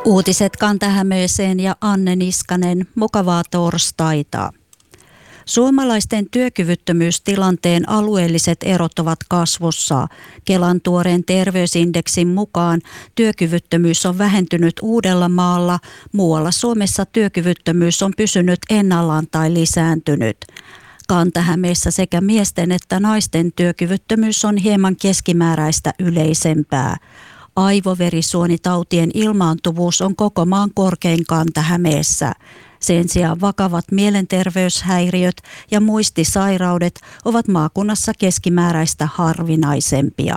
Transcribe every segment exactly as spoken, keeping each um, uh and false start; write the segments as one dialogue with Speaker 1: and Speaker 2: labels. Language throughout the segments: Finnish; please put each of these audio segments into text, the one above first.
Speaker 1: Uutiset Kanta-Hämeeseen ja Anne Niskanen. Mukavaa torstaita. Suomalaisten työkyvyttömyystilanteen alueelliset erot ovat kasvussa. Kelan tuoreen terveysindeksin mukaan työkyvyttömyys on vähentynyt Uudellamaalla. Muualla Suomessa työkyvyttömyys on pysynyt ennallaan tai lisääntynyt. Kanta-Hämeessä sekä miesten että naisten työkyvyttömyys on hieman keskimääräistä yleisempää. Aivoverisuonitautien ilmaantuvuus on koko maan korkein Kanta-Hämeessä. Sen sijaan vakavat mielenterveyshäiriöt ja muistisairaudet ovat maakunnassa keskimääräistä harvinaisempia.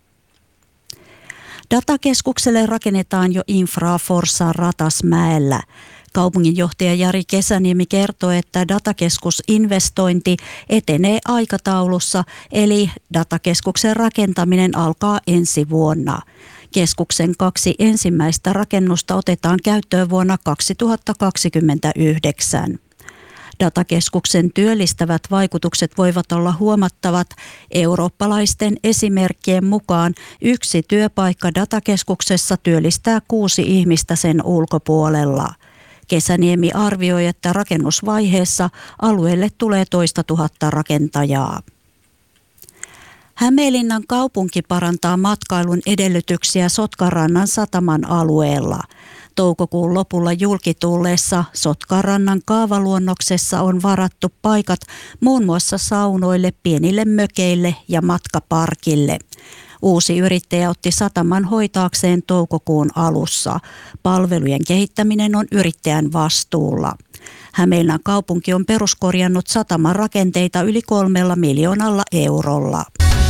Speaker 1: Datakeskukselle rakennetaan jo infraa Forssan Ratasmäellä. Kaupunginjohtaja Jari Kesäniemi kertoi, että datakeskusinvestointi etenee aikataulussa, eli datakeskuksen rakentaminen alkaa ensi vuonna. Keskuksen kaksi ensimmäistä rakennusta otetaan käyttöön vuonna kaksituhattakaksikymmentäyhdeksän. Datakeskuksen työllistävät vaikutukset voivat olla huomattavat. Eurooppalaisten esimerkkien mukaan yksi työpaikka datakeskuksessa työllistää kuusi ihmistä sen ulkopuolella. Kesäniemi arvioi, että rakennusvaiheessa alueelle tulee toista tuhatta rakentajaa. Hämeenlinnan kaupunki parantaa matkailun edellytyksiä Sotkarannan sataman alueella. Toukokuun lopulla julkitulleessa Sotkarannan kaavaluonnoksessa on varattu paikat muun muassa saunoille, pienille mökeille ja matkaparkille. Uusi yrittäjä otti sataman hoitaakseen toukokuun alussa. Palvelujen kehittäminen on yrittäjän vastuulla. Hämeenlinnan kaupunki on peruskorjannut sataman rakenteita yli kolmella miljoonalla eurolla.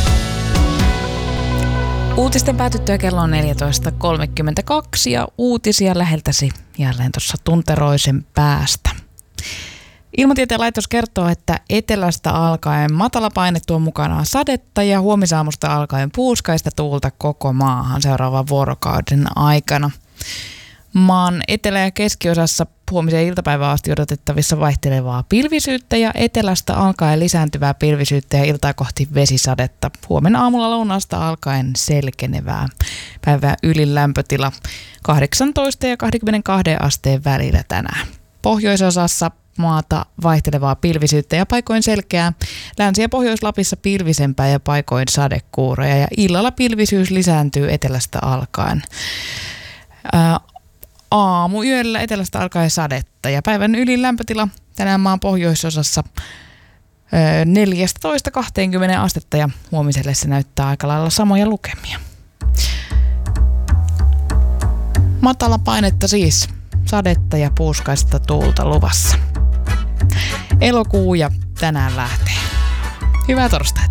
Speaker 2: Uutisten päätyttyä kello on neljätoista kolmekymmentäkaksi ja uutisia läheltäsi jälleen tuossa tunteroisen päästä. Ilmatieteen laitos kertoo, että etelästä alkaen matalapaine tuo mukanaan sadetta ja huomisaamusta alkaen puuskaista tuulta koko maahan seuraavan vuorokauden aikana. Maan etelä- ja keskiosassa huomiseen iltapäivään asti odotettavissa vaihtelevaa pilvisyyttä ja etelästä alkaen lisääntyvää pilvisyyttä ja iltaa kohti vesisadetta. Huomenna aamulla lounaasta alkaen selkenevää. Päivää ylin lämpötila kahdeksantoista ja kaksikymmentäkaksi asteen välillä tänään. Pohjoisosassa maata vaihtelevaa pilvisyyttä ja paikoin selkeää. Länsi- ja Pohjois-Lapissa pilvisempää ja paikoin sadekuuroja ja illalla pilvisyys lisääntyy etelästä alkaen. Ää, Aamuyöllä etelästä alkaen sadetta ja päivän ylin lämpötila tänään maan pohjoisosassa neljätoista kaksikymmentä astetta ja huomiselle se näyttää aika lailla samoja lukemia. Matala painetta siis, sadetta ja puuskaista tuulta luvassa. Elokuu ja tänään lähtee. Hyvää torstaita.